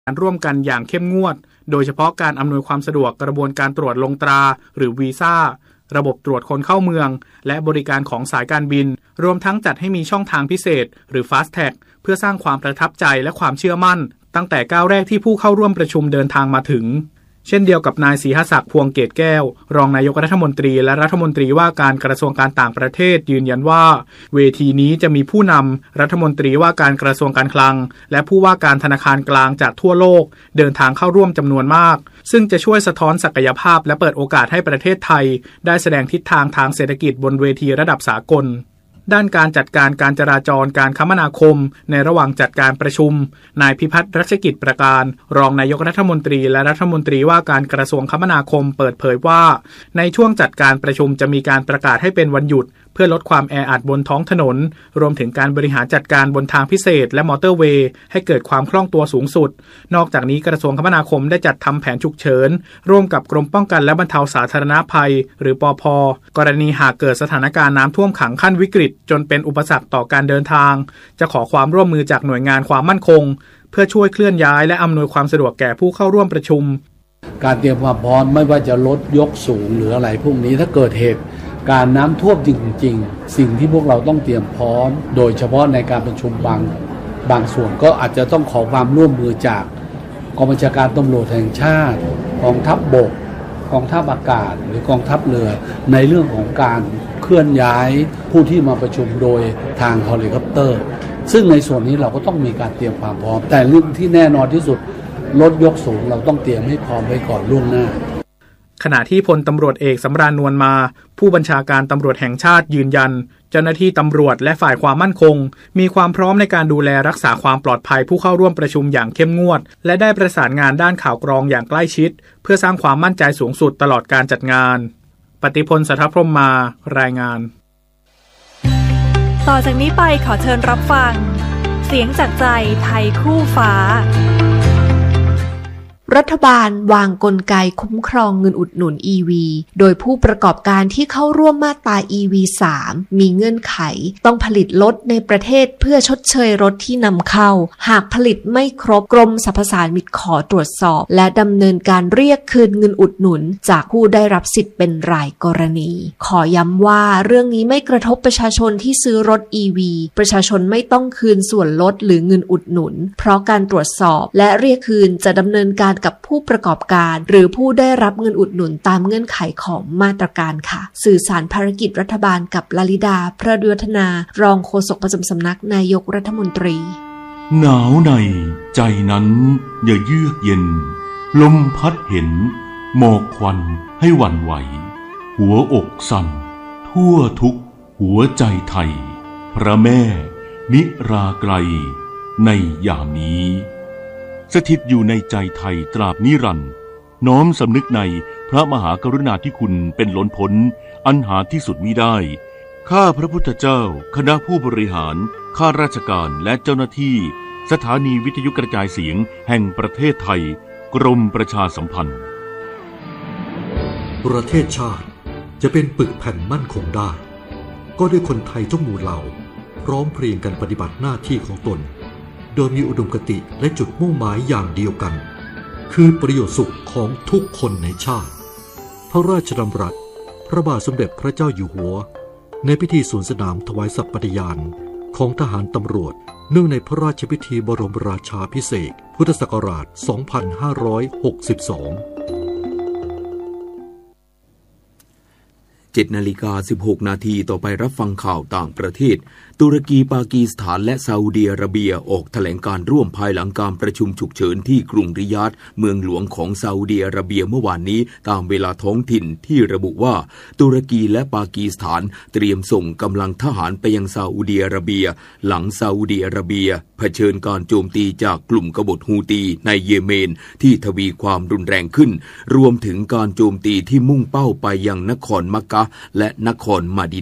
การร่วมกันอย่างเข้มงวดโดยเฉพาะการอำนวยความสะดวกกระบวนการตรวจลงตราหรือวีซ่าระบบตรวจคนเข้าเมืองและบริการของสายการบินรวมทั้งจัดให้มีช่องทางพิเศษหรือ Fast Tag เพื่อสร้างความประทับใจและความเชื่อมั่นตั้งแต่ก้าวแรกที่ผู้เข้าร่วมประชุมเดินทางมาถึงเช่นเดียวกับนายศรีหศักดิ์พวงเกตแก้วรองนายกรัฐมนตรีและรัฐมนตรีว่าการกระทรวงการต่างประเทศยืนยันว่าเวทีนี้จะมีผู้นำรัฐมนตรีว่าการกระทรวงการคลังและผู้ว่าการธนาคารกลางจากทั่วโลกเดินทางเข้าร่วมจำนวนมากซึ่งจะช่วยสะท้อนศักยภาพและเปิดโอกาสให้ประเทศไทยได้แสดงทิศทางทางเศรษฐกิจบนเวทีระดับสากลด้านการจัดการการจราจรการคมนาคมในระหว่างจัดการประชุมนายพิพัฒน์รัชกิจประการรองนายกรัฐมนตรีและรัฐมนตรีว่าการกระทรวงคมนาคมเปิดเผยว่าในช่วงจัดการประชุมจะมีการประกาศให้เป็นวันหยุดเพื่อลดความแออัดบนท้องถนนรวมถึงการบริหารจัดการบนทางพิเศษและมอเตอร์เวย์ให้เกิดความคล่องตัวสูงสุดนอกจากนี้กระทรวงคมนาคมได้จัดทำแผนฉุกเฉินร่วมกับกรมป้องกันและบรรเทาสาธารณภัยหรือปภ.กรณีหากเกิดสถานการณ์น้ำท่วมขังขั้นวิกฤตจนเป็นอุปสรรคต่อการเดินทางจะขอความร่วมมือจากหน่วยงานความมั่นคงเพื่อช่วยเคลื่อนย้ายและอำนวยความสะดวกแก่ผู้เข้าร่วมประชุมการเตรียมความพร้อมไม่ว่าจะลดยกสูงหรืออะไรพวกนี้ถ้าเกิดเหตุการน้ำท่วมจริงๆสิ่งที่พวกเราต้องเตรียมพร้อมโดยเฉพาะในการประชุมบางส่วนก็อาจจะต้องขอความร่วมมือจากกองบัญชาการตำรวจแห่งชาติกองทัพบกกองทัพอากาศหรือกองทัพเรือในเรื่องของการเคลื่อนย้ายผู้ที่มาประชุมโดยทางเฮลิคอปเตอร์ซึ่งในส่วนนี้เราก็ต้องมีการเตรียมความพร้อมแต่เรื่องที่แน่นอนที่สุดรถยกสูงเราต้องเตรียมให้พร้อมไว้ก่อนล่วงหน้าขณะที่พลตำรวจเอกสำราญนวลมาผู้บัญชาการตำรวจแห่งชาติยืนยันเจ้าหน้าที่ตำรวจและฝ่ายความมั่นคงมีความพร้อมในการดูแลรักษาความปลอดภัยผู้เข้าร่วมประชุมอย่างเข้มงวดและได้ประสานงานด้านข่าวกรองอย่างใกล้ชิดเพื่อสร้างความมั่นใจสูงสุดตลอดการจัดงานปฏิพล สัทธพรหมมารายงานต่อจากนี้ไปขอเชิญรับฟังเสียงจากใจไทยคู่ฟ้ารัฐบาลวางกลไกคุ้มครองเงินอุดหนุน EV โดยผู้ประกอบการที่เข้าร่วมมาตรา EV 3 มีเงื่อนไขต้องผลิตรถในประเทศเพื่อชดเชยรถที่นำเข้าหากผลิตไม่ครบกรมสรรพสามิตขอตรวจสอบและดำเนินการเรียกคืนเงินอุดหนุนจากผู้ได้รับสิทธิ์เป็นรายกรณีขอย้ำว่าเรื่องนี้ไม่กระทบประชาชนที่ซื้อรถ EV ประชาชนไม่ต้องคืนส่วนลดหรือเงินอุดหนุนเพราะการตรวจสอบและเรียกคืนจะดำเนินการกับผู้ประกอบการหรือผู้ได้รับเงินอุดหนุนตามเงื่อนไขของมาตรการค่ะสื่อสารภารกิจรัฐบาลกับลลิดาพระเดือธนารองโฆษกประจำสำนักนายกรัฐมนตรีหนาวในใจนั้นอย่าเยือกเย็นลมพัดเห็นหมอกควันให้หวั่นไหวหัวอกสั่นทั่วทุกหัวใจไทยพระแม่นิราไกลในยามนี้สถิตอยู่ในใจไทยตราบนิรันดร์น้อมสำนึกในพระมหากรุณาธิคุณเป็นล้นพ้นอันหาที่สุดมิได้ข้าพระพุทธเจ้าคณะผู้บริหารข้าราชการและเจ้าหน้าที่สถานีวิทยุกระจายเสียงแห่งประเทศไทยกรมประชาสัมพันธ์ประเทศชาติจะเป็นปึกแผ่นมั่นคงได้ก็ด้วยคนไทยทุกหมู่เหล่าพร้อมเพรียงกันปฏิบัติหน้าที่ของตนโดยมีอุดมคติและจุดมุ่งหมายอย่างเดียวกันคือประโยชน์สุขของทุกคนในชาติพระราชดำรัสพระบาทสมเด็จพระเจ้าอยู่หัวในพิธีสวนสนามถวายสัตย์ปฏิญาณของทหารตำรวจเนื่องในพระราชพิธีบรมราชาภิเษกพุทธศักราช 2562 7:16 นาทีต่อไปรับฟังข่าวต่างประเทศตุรกีปากีสถานและซาอุดิอาระเบียออกแถลงการร่วมภายหลังการประชุมฉุกเฉินที่กรุงริยาดเมืองหลวงของซาอุดิอาระเบียเมื่อวานนี้ตามเวลาท้องถิ่นที่ระบุว่าตุรกีและปากีสถานเตรียมส่งกำลังทหารไปยังซาอุดิอาระเบียหลังซาอุดิอาระเบียเผชิญการโจมตีจากกลุ่มกบฏฮูตีในเยเมนที่ทวีความรุนแรงขึ้นรวมถึงการโจมตีที่มุ่งเป้าไปยังนครมักกะฮ์และนครมะดีนะห์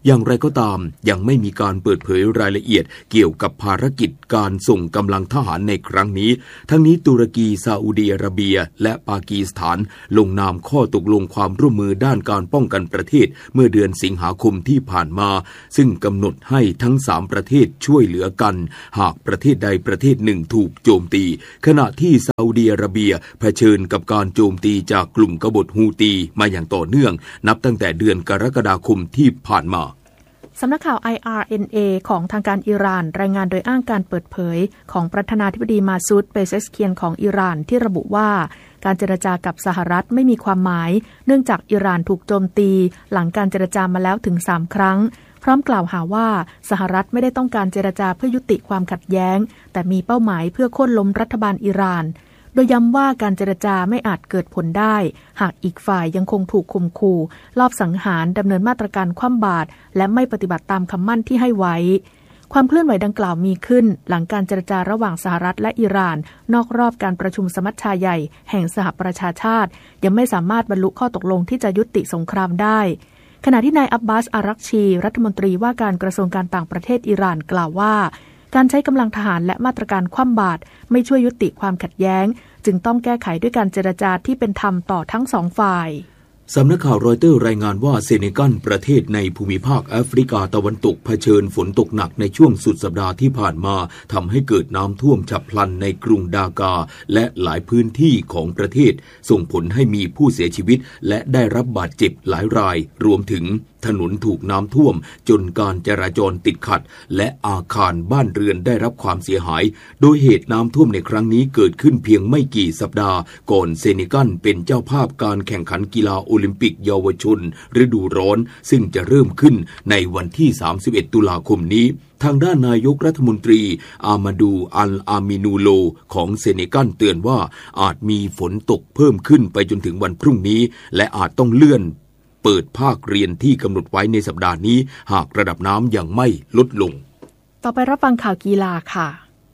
อย่างไรก็ตามยังไม่มีการเปิดเผยรายละเอียดเกี่ยวกับภารกิจการส่งกำลังทหารในครั้งนี้ทั้งนี้ตุรกีซาอุดิอาระเบียและปากีสถานลงนามข้อตกลงความร่วมมือด้านการป้องกันประเทศเมื่อเดือนสิงหาคมที่ผ่านมาซึ่งกำหนดให้ทั้ง3ประเทศช่วยเหลือกันหากประเทศใดประเทศหนึ่งถูกโจมตีขณะที่ซาอุดิอาระเบียเผชิญกับการโจมตีจากกลุ่มกบฏฮูตีมาอย่างต่อเนื่องนับตั้งแต่เดือนกรกฎาคมที่ผ่านมาสำนักข่าว IRNA ของทางการอิหร่านรายงานโดยอ้างการเปิดเผยของประธานาธิบดีมาซูด เปเซชเคียนของอิหร่านที่ระบุว่าการเจรจากับสหรัฐไม่มีความหมายเนื่องจากอิหร่านถูกโจมตีหลังการเจรจามาแล้วถึง3ครั้งพร้อมกล่าวหาว่าสหรัฐไม่ได้ต้องการเจรจาเพื่อยุติความขัดแย้งแต่มีเป้าหมายเพื่อโค่นล้มรัฐบาลอิหร่านโดยย้ำว่าการเจรจาไม่อาจเกิดผลได้หากอีกฝ่ายยังคงถูกข่มขู่ลอบสังหารดำเนินมาตรการคว่ำบาตรและไม่ปฏิบัติตามคำมั่นที่ให้ไว้ความเคลื่อนไหวดังกล่าวมีขึ้นหลังการเจรจาระหว่างสหรัฐและอิหร่านนอกรอบการประชุมสมัชชาใหญ่แห่งสหประชาชาติยังไม่สามารถบรรลุข้อตกลงที่จะยุติสงครามได้ขณะที่นายอับบาส อารักชีรัฐมนตรีว่าการกระทรวงการต่างประเทศอิหร่านกล่าวว่าการใช้กำลังทหารและมาตรการคว่ำบาตรไม่ช่วยยุติความขัดแย้งจึงต้องแก้ไขด้วยการเจรจาที่เป็นธรรมต่อทั้ง2ฝ่ายสำนักข่าวรอยเตอร์รายงานว่าเซเนกัลประเทศในภูมิภาคแอฟริกาตะวันตกเผชิญฝนตกหนักในช่วงสุดสัปดาห์ที่ผ่านมาทำให้เกิดน้ำท่วมฉับพลันในกรุงดากาและหลายพื้นที่ของประเทศส่งผลให้มีผู้เสียชีวิตและได้รับบาดเจ็บหลายรายรวมถึงถนนถูกน้ำท่วมจนการจราจรติดขัดและอาคารบ้านเรือนได้รับความเสียหายโดยเหตุน้ำท่วมในครั้งนี้เกิดขึ้นเพียงไม่กี่สัปดาห์ก่อนเซเนกัลเป็นเจ้าภาพการแข่งขันกีฬาโอลิมปิกเยาวชนฤดูร้อนซึ่งจะเริ่มขึ้นในวันที่31ตุลาคมนี้ทางด้านนายกรัฐมนตรีอามาดูอัลอามินูโลของเซเนกัลเตือนว่าอาจมีฝนตกเพิ่มขึ้นไปจนถึงวันพรุ่งนี้และอาจต้องเลื่อนเปิดภาคเรียนที่กำหนดไว้ในสัปดาห์นี้หากระดับน้ำยังไม่ลดลงต่อไปรับฟังข่าวกีฬาค่ะ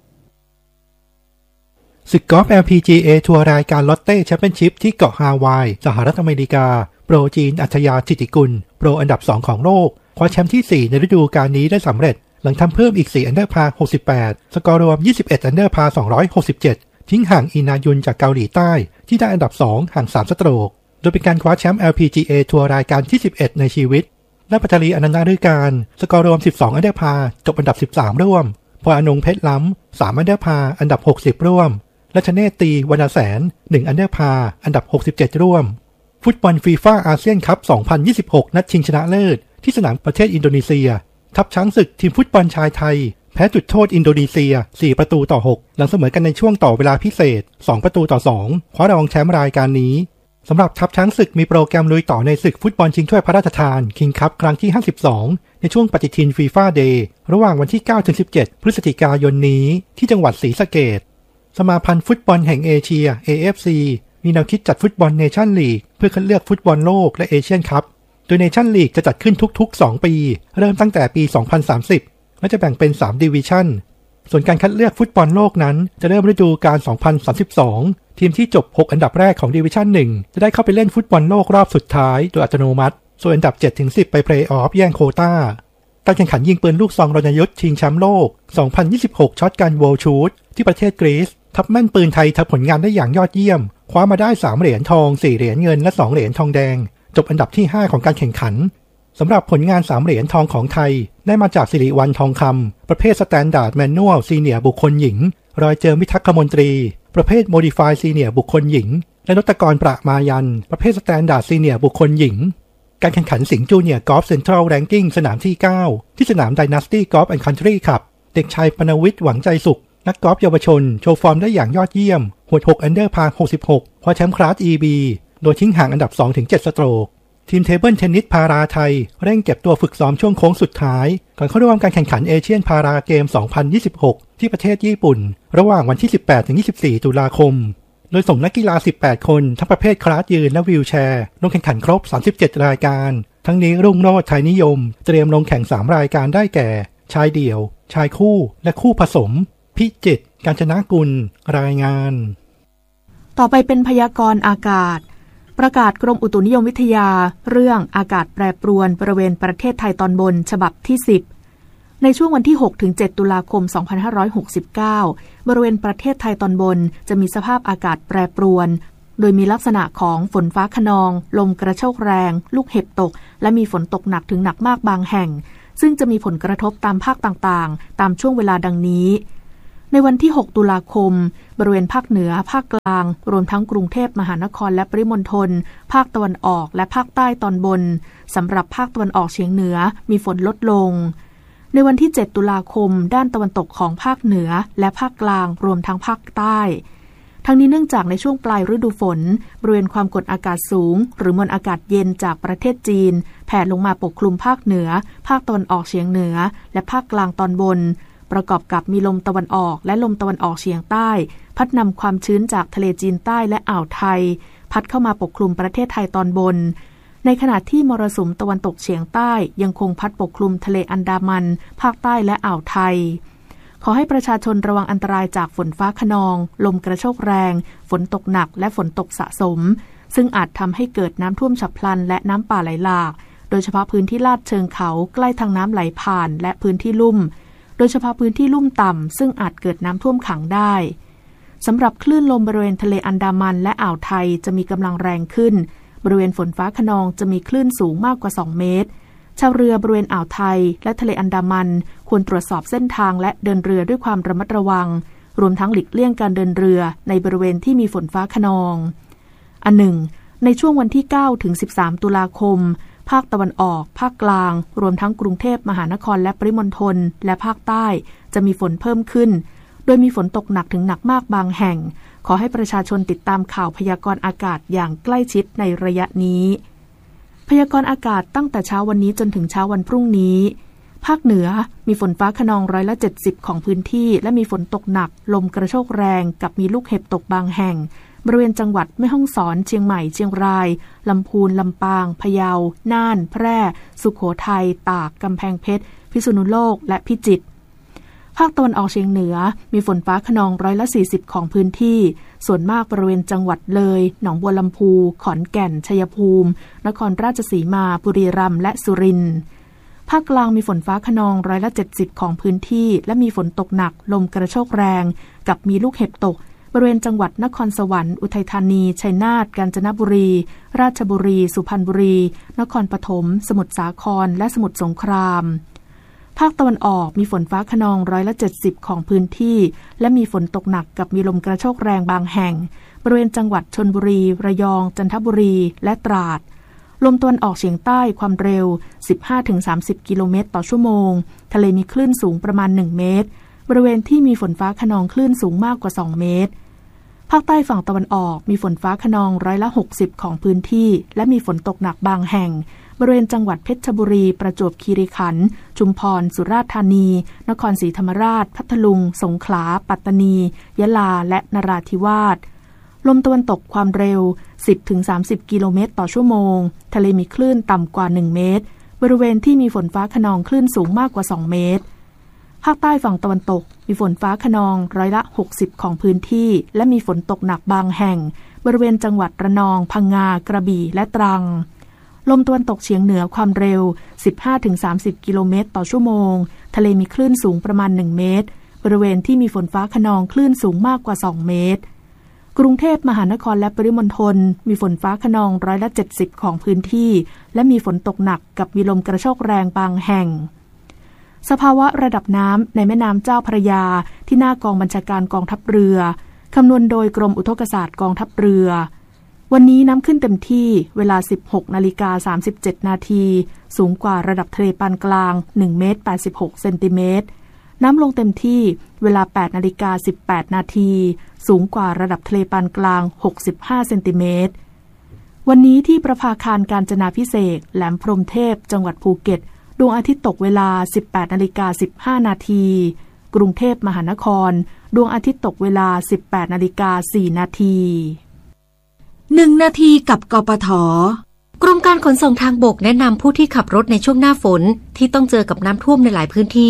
ศึกกอล์ฟ LPGA ทัวร์รายการลอตเต้แชมเปี้ยนชิพที่เกาะฮาวายสหรัฐอเมริกาโปรจีนอัจฉริยะธิติกุลโปรอันดับ2ของโลกคว้าแชมป์ที่4ในฤดูกาลนี้ได้สำเร็จหลังทำเพิ่มอีก4อันเดอร์พาร์68สกอร์รวม21อันเดอร์พาร์267ทิ้งห่างอินายุนจากเกาหลีใต้ที่ได้อันดับ2ห่าง3สโตรกโดยเป็นการคว้าแชมป์ LPGA ทัวร์รายการที่11ในชีวิตและปัทลีอนันต์ฤการสกอร์รวม12อันเดอร์พาร์จบอันดับ13ร่วมพลอนงเพชรล้ำ3อันเดอร์พาร์อันดับ60ร่วมและชเนตตีวรรณแสน1อันเดอร์พาร์อันดับ67ร่วมฟุตบอลฟีฟ่าอาเซียนคัพ2026นัดชิงชนะเลิศที่สนามประเทศอินโดนีเซียทัพช้างศึกทีมฟุตบอลชายไทยแพ้จุดโทษอินโดนีเซีย4-6หลังเสมอกันในช่วงต่อเวลาพิเศษ2-2คว้ารองแชมป์รายการนี้สำหรับทัพช้างศึกมีโปรแกรมลุยต่อในศึกฟุตบอลชิงถ้วยพระราชทานคิงคัพครั้งที่52ในช่วงปฏิทินฟีฟ่าเดย์ระหว่างวันที่ 9-17 พฤศจิกายนนี้ที่จังหวัดศรีสะเกษสมาพันธ์ฟุตบอลแห่งเอเชีย AFC มีแนวคิดจัดฟุตบอลเนชั่นลีกเพื่อคัดเลือกฟุตบอลโลกและเอเชียนคัพโดยเนชั่นลีกจะจัดขึ้นทุกๆ2ปีเริ่มตั้งแต่ปี2030และจะแบ่งเป็น3ดิวิชั่นส่วนการคัดเลือกฟุตบอลโลกนั้นจะเริ่มฤดูกาล2032ทีมที่จบ6อันดับแรกของดิวิชั่น1จะได้เข้าไปเล่นฟุตบอลโลกรอบสุดท้ายโดยอัตโนมัติส่วนอันดับ 7-10 ไปเพลย์ออฟแย่งโควต้าการแข่งขันยิงปืนลูกซองรณยุทธ์ชิงแชมป์โลก2026ช็อตกันโวลชูตที่ประเทศกรีซทัพแม่นปืนไทยทำผลงานได้อย่างยอดเยี่ยมคว้ามาได้3เหรียญทอง4เหรียญเงินและ2เหรียญทองแดงจบอันดับที่5ของการแข่งขันสำหรับผลงาน3เหรียญทองของไทยได้มาจากสิริวัลย์ทองคำประเภทสแตนดาร์ดแมนนวลซีเนียร์บุคคลหญิงรอยเจอมิทักษมนตรีประเภทโมดิฟายซีเนียร์บุคคลหญิงและนตกรประมายันประเภทสแตนดาร์ดซีเนียร์บุคคลหญิงการแข่งขันสิงห์จูเนียร์กอล์ฟเซ็นทรัลแรงกิ้งสนามที่9ที่สนามไดนาสตี้กอล์ฟแอนด์คันทรีคลับเด็กชายปนวิทย์หวังใจสุขนักกอล์ฟเยาวชนโชว์ฟอร์มได้อย่างยอดเยี่ยมหวด6อันเดอร์พาร์66คว้าแชมป์คลาส EB โดยทิ้งห่างอันดับ 2-7 สโตรกทีมเทเบิลเทนนิสพาราไทยเร่งเก็บตัวฝึกซ้อมช่วงโค้งสุดท้ายก่อนเข้าร่วมการแข่งขันเอเชียนพาราเกม2026ที่ประเทศญี่ปุ่นระหว่างวันที่ 18-24 ตุลาคมโดยส่งนักกีฬา18คนทั้งประเภทคลาสยืนและวีลแชร์ลงแข่งขันครบ37รายการทั้งนี้รุ่งโรจน์ไทยนิยมเตรียมลงแข่ง3รายการได้แก่ชายเดี่ยวชายคู่และคู่ผสมพิจิตรกาญจนกุลรายงานต่อไปเป็นพยากรณ์อากาศประกาศกรมอุตุนิยมวิทยาเรื่องอากาศแปรปรวนบริเวณประเทศไทยตอนบนฉบับที่10ในช่วงวันที่ 6-7 ตุลาคม 2569 บริเวณประเทศไทยตอนบนจะมีสภาพอากาศแปรปรวนโดยมีลักษณะของฝนฟ้าคะนองลมกระโชกแรงลูกเห็บตกและมีฝนตกหนักถึงหนักมากบางแห่งซึ่งจะมีผลกระทบตามภาคต่างๆตามช่วงเวลาดังนี้ในวันที่ 6 ตุลาคมบริเวณภาคเหนือภาคกลางรวมทั้งกรุงเทพมหานครและปริมณฑลภาคตะวันออกและภาคใต้ตอนบนสำหรับภาคตะวันออกเฉียงเหนือมีฝนลดลงในวันที่ 7 ตุลาคมด้านตะวันตกของภาคเหนือและภาคกลางรวมทั้งภาคใต้ทั้งนี้เนื่องจากในช่วงปลายฤดูฝนบริเวณความกดอากาศสูงหรือมวลอากาศเย็นจากประเทศจีนแผ่ลงมาปกคลุมภาคเหนือภาคตะวันออกเฉียงเหนือและภาคกลางตอนบนประกอบกับมีลมตะวันออกและลมตะวันออกเฉียงใต้พัดนำความชื้นจากทะเลจีนใต้และอ่าวไทยพัดเข้ามาปกคลุมประเทศไทยตอนบนในขณะที่มรสุมตะวันตกเฉียงใต้ยังคงพัดปกคลุมทะเลอันดามันภาคใต้และอ่าวไทยขอให้ประชาชนระวังอันตรายจากฝนฟ้าคะนองลมกระโชกแรงฝนตกหนักและฝนตกสะสมซึ่งอาจทำให้เกิดน้ำท่วมฉับพลันและน้ำป่าไหลหลากโดยเฉพาะพื้นที่ลาดเชิงเขาใกล้ทางน้ำไหลผ่านและพื้นที่ลุ่มโดยเฉพาะพื้นที่ลุ่มต่ำซึ่งอาจเกิดน้ำท่วมขังได้สำหรับคลื่นลมบริเวณทะเลอันดามันและอ่าวไทยจะมีกำลังแรงขึ้นบริเวณฝนฟ้าคะนองจะมีคลื่นสูงมากกว่า2 เมตรชาวเรือบริเวณอ่าวไทยและทะเลอันดามันควรตรวจสอบเส้นทางและเดินเรือด้วยความระมัดระวังรวมทั้งหลีกเลี่ยงการเดินเรือในบริเวณที่มีฝนฟ้าคะนองอันหนึ่งในช่วงวันที่ 9-13 ตุลาคมภาคตะวันออกภาคกลางรวมทั้งกรุงเทพมหานครและปริมณฑลและภาคใต้จะมีฝนเพิ่มขึ้นโดยมีฝนตกหนักถึงหนักมากบางแห่งขอให้ประชาชนติดตามข่าวพยากรณ์อากาศอย่างใกล้ชิดในระยะนี้พยากรณ์อากาศตั้งแต่เช้าวันนี้จนถึงเช้าวันพรุ่งนี้ภาคเหนือมีฝนฟ้าคะนอง70%ของพื้นที่และมีฝนตกหนักลมกระโชกแรงกับมีลูกเห็บตกบางแห่งบริเวณจังหวัดแม่ฮ่องสอนเชียงใหม่เชียงรายลำพูนลำปางพะเยาน่านแพร่สุโขทัยตากกำแพงเพชรพิษณุโลกและพิจิตรภาคตะวันออกเฉียงเหนือมีฝนฟ้าคะนอง40%ของพื้นที่ส่วนมากบริเวณจังหวัดเลยหนองบัวลำพูขอนแก่นชัยภูมินครราชสีมาบุรีรัมย์และสุรินทร์ภาคกลางมีฝนฟ้าคะนอง70%ของพื้นที่และมีฝนตกหนักลมกระโชกแรงกับมีลูกเห็บตกบริเวณจังหวัดนครสวรรค์อุทัยธานีชัยนาทกาญจนบุรีราชบุรีสุพรรณบุรีนครปฐมสมุทรสาครและสมุทรสงครามภาคตะวันออกมีฝนฟ้าคะนอง70%ของพื้นที่และมีฝนตกหนักกับมีลมกระโชกแรงบางแห่งบริเวณจังหวัดชลบุรีระยองจันทบุรีและตราดลมตะวันออกเฉียงใต้ความเร็ว 15-30 กิโลเมตรต่อชั่วโมงทะเลมีคลื่นสูงประมาณ1 เมตรบริเวณที่มีฝนฟ้าคะนองคลื่นสูงมากกว่า2 เมตรภาคใต้ฝั่งตะวันออกมีฝนฟ้าคะนอง60%ของพื้นที่และมีฝนตกหนักบางแห่งบริเวณจังหวัดเพชรบุรีประจวบคีรีขันธ์ชุมพรสุราษฎร์ธานีนครศรีธรรมราชพัทลุงสงขลาปัตตานียะลาและนราธิวาสลมตะวันตกความเร็ว 10-30 กิโลเมตรต่อชั่วโมงทะเลมีคลื่นต่ำกว่า1 เมตรบริเวณที่มีฝนฟ้าคะนองคลื่นสูงมากกว่า2 เมตรภาคใต้ฝั่งตะวันตกมีฝนฟ้าคะนอง60%ของพื้นที่และมีฝนตกหนักบางแห่งบริเวณจังหวัดระนองพังงากระบี่และตรังลมตะวันตกเฉียงเหนือความเร็ว 15-30 กิโลเมตรต่อชั่วโมงทะเลมีคลื่นสูงประมาณ1 เมตรบริเวณที่มีฝนฟ้าคะนองคลื่นสูงมากกว่า2 เมตรกรุงเทพมหานครและปริมณฑลมีฝนฟ้าคะนอง70%ของพื้นที่และมีฝนตกหนักกับมีลมกระโชกแรงบางแห่งสภาวะระดับน้ำในแม่น้ำเจ้าพระยาที่หน้ากองบัญชาการกองทัพเรือคำนวณโดยกรมอุทกศาสตร์กองทัพเรือวันนี้น้ำขึ้นเต็มที่เวลา 16:37 นาทีสูงกว่าระดับทะเลปานกลาง1 เมตร 86 เซนติเมตรน้ำลงเต็มที่เวลา 8:18 นาทีสูงกว่าระดับทะเลปานกลาง65 เซนติเมตรวันนี้ที่ประภาคารกาญจนาภิเษกแหลมพรหมเทพจังหวัดภูเก็ตดวงอาทิตย์ตกเวลา 18:15 นาทีกรุงเทพมหานครดวงอาทิตย์ตกเวลา 18:04 นาที 1 นาทีกับกปท.กรมการขนส่งทางบกแนะนำผู้ที่ขับรถในช่วงหน้าฝนที่ต้องเจอกับน้ำท่วมในหลายพื้นที่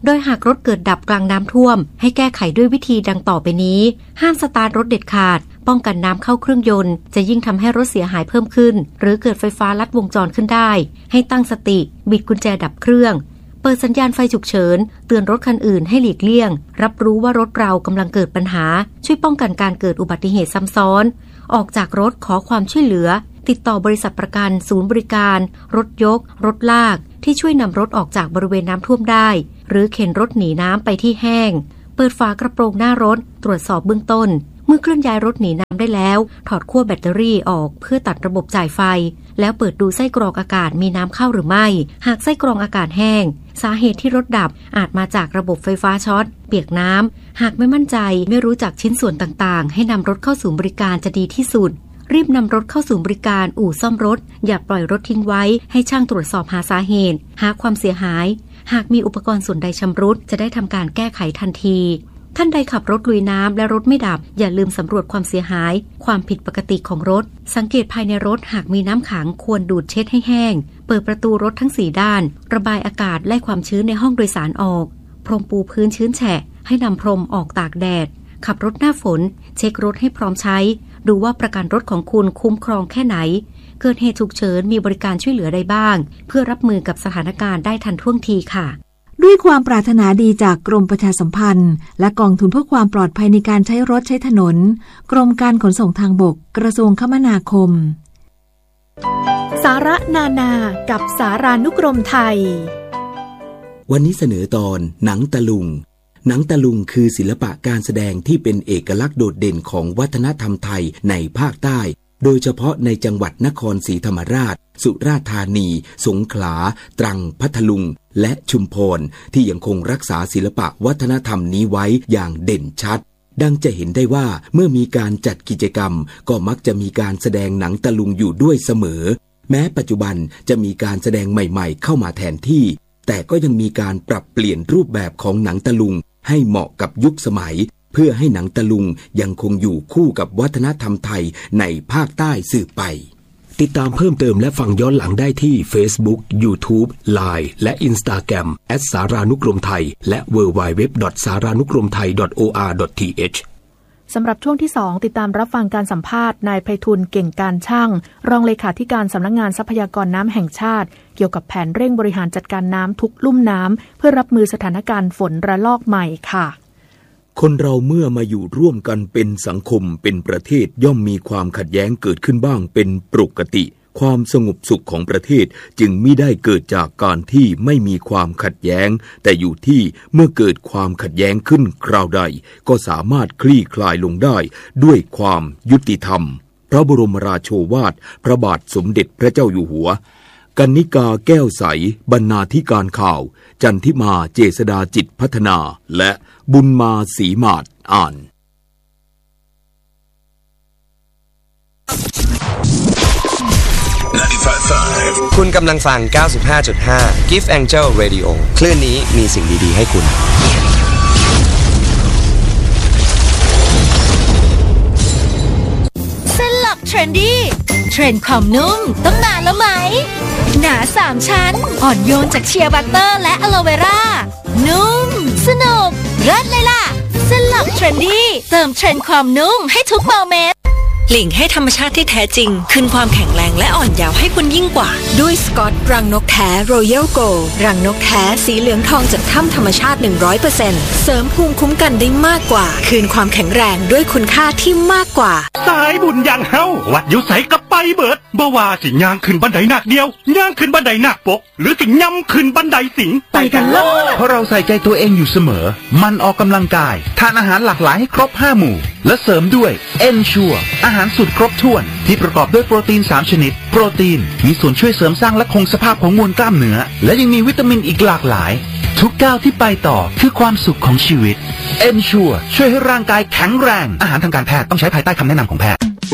โดยหากรถเกิดดับกลางน้ำท่วมให้แก้ไขด้วยวิธีดังต่อไปนี้ห้ามสตาร์ทรถเด็ดขาดป้องกันน้ำเข้าเครื่องยนต์จะยิ่งทำให้รถเสียหายเพิ่มขึ้นหรือเกิดไฟฟ้าลัดวงจรขึ้นได้ให้ตั้งสติบิดกุญแจดับเครื่องเปิดสัญญาณไฟฉุกเฉินเตือนรถคันอื่นให้หลีกเลี่ยงรับรู้ว่ารถเรากำลังเกิดปัญหาช่วยป้องกันการเกิดอุบัติเหตุซ้ำซ้อนออกจากรถขอความช่วยเหลือติดต่อบริษัทประกันศูนย์บริการรถยกรถลากที่ช่วยนำรถออกจากบริเวณน้ำท่วมได้หรือเข็นรถหนีน้ำไปที่แห้งเปิดฝากระโปรงหน้ารถตรวจสอบเบื้องต้นเมื่อเคลื่อนย้ายรถหนีน้ำได้แล้วถอดขั้วแบตเตอรี่ออกเพื่อตัดระบบจ่ายไฟแล้วเปิดดูไส้กรองอากาศมีน้ำเข้าหรือไม่หากไส้กรองอากาศแห้งสาเหตุที่รถดับอาจมาจากระบบไฟฟ้าช็อตเปียกน้ำหากไม่มั่นใจไม่รู้จักชิ้นส่วนต่างๆให้นำรถเข้าศูนย์บริการจะดีที่สุดรีบนำรถเข้าศูนย์บริการอู่ซ่อมรถอย่าปล่อยรถทิ้งไว้ให้ช่างตรวจสอบหาสาเหตุหาความเสียหายหากมีอุปกรณ์ส่วนใดชำรุดจะได้ทำการแก้ไขทันทีท่านใดขับรถลุยน้ำและรถไม่ดับอย่าลืมสำรวจความเสียหายความผิดปกติของรถสังเกตภายในรถหากมีน้ำขังควรดูดเช็ดให้แห้งเปิดประตูรถทั้ง4ด้านระบายอากาศไล่ความชื้นในห้องโดยสารออกพรมปูพื้นชื้นแฉะให้นำพรมออกตากแดดขับรถหน้าฝนเช็ครถให้พร้อมใช้ดูว่าประกันรถของคุณคุ้มครองแค่ไหนเกิดเหตุฉุกเฉินมีบริการช่วยเหลือใดบ้างเพื่อรับมือกับสถานการณ์ได้ทันท่วงทีค่ะด้วยความปรารถนาดีจากกรมประชาสัมพันธ์และกองทุนเพื่อความปลอดภัยในการใช้รถใช้ถนนกรมการขนส่งทางบกกระทรวงคมนาคมสาระนานากับสารานุกรมไทยวันนี้เสนอตอนหนังตะลุงหนังตะลุงคือศิลปะการแสดงที่เป็นเอกลักษณ์โดดเด่นของวัฒนธรรมไทยในภาคใต้โดยเฉพาะในจังหวัดนครศรีธรรมราชสุราษฎร์ธานีสงขลาตรังพัทลุงและชุมพรที่ยังคงรักษาศิลปะวัฒนธรรมนี้ไว้อย่างเด่นชัดดังจะเห็นได้ว่าเมื่อมีการจัดกิจกรรมก็มักจะมีการแสดงหนังตะลุงอยู่ด้วยเสมอแม้ปัจจุบันจะมีการแสดงใหม่ๆเข้ามาแทนที่แต่ก็ยังมีการปรับเปลี่ยนรูปแบบของหนังตะลุงให้เหมาะกับยุคสมัยเพื่อให้หนังตะลุงยังคงอยู่คู่กับวัฒนธรรมไทยในภาคใต้สืบไปติดตามเพิ่มเติมและฟังย้อนหลังได้ที่ Facebook, YouTube, Line และ Instagram @saranukromthai และ www.saranukromthai.or.th สำหรับช่วงที่2ติดตามรับฟังการสัมภาษณ์นายไพฑูรย์เก่งการช่างรองเลขาธิการสำนักงานทรัพยากรน้ำแห่งชาติเกี่ยวกับแผนเร่งบริหารจัดการน้ำทุกลุ่มน้ำเพื่อรับมือสถานการณ์ฝนระลอกใหม่ค่ะคนเราเมื่อมาอยู่ร่วมกันเป็นสังคมเป็นประเทศย่อมมีความขัดแย้งเกิดขึ้นบ้างเป็นปกติความสงบสุขของประเทศจึงมิได้เกิดจากการที่ไม่มีความขัดแย้งแต่อยู่ที่เมื่อเกิดความขัดแย้งขึ้นคราวใดก็สามารถคลี่คลายลงได้ด้วยความยุติธรรมพระบรมราโชวาทพระบาทสมเด็จพระเจ้าอยู่หัวกนิกาแก้วใสบรรณาธิการข่าวจันทิมาเจษฎาจิตพัฒนาและบุญมาศรีมาศอ่านคุณกำลังฟัง 95.5 Gift Angel Radio คลื่นนี้มีสิ่งดีๆให้คุณสลับเทรนดี้เทรนด์ความนุ่มต้องนานแล้วไหมหนา3ชั้นอ่อนโยนจากเชียร์บัตเตอร์และอะโลเวรานุ่มสนุกเลิศเลยล่ะสลับเทรนดี้เติมเทรนด์ความนุ่มให้ทุกโมเมนต์หลิงให้ธรรมชาติที่แท้จริงคืนความแข็งแรงและอ่อนเยาว์ให้คุณยิ่งกว่าด้วยสกอตรังนกแท้ Royal Gold รังนกแท้สีเหลืองทองจากถ้ำธรรมชาติ 100% เสริมภูมิคุ้มกันได้มากกว่าคืนความแข็งแรงด้วยคุณค่าที่มากกว่าสายบุญอย่างเฮาวัดอยู่ไสกับไปเบิดบ่ว่าสิย่างขึ้นบันไดหนักเดียวย่างขึ้นบันไดหนักปกหรือสิย่ำขึ้นบันไดสิงไปกันเลยเพราะเราใส่ใจตัวเองอยู่เสมอมันออกกำลังกายทานอาหารหลากหลายให้ครบ5หมู่และเสริมด้วย Ensure อาหารสุดครบถ้วนที่ประกอบด้วยโปรตีน3ชนิดโปรตีนมีส่วนช่วยเสริมสร้างและคงสภาพของมวลกล้ามเนื้อและยังมีวิตามินอีกหลากหลายทุกก้าวที่ไปต่อคือความสุขของชีวิต Ensure ช่วยให้ร่างกายแข็งแรงอาหารทางการแพทย์ต้องใช้ภายใต้คำแนะนำของแพทย์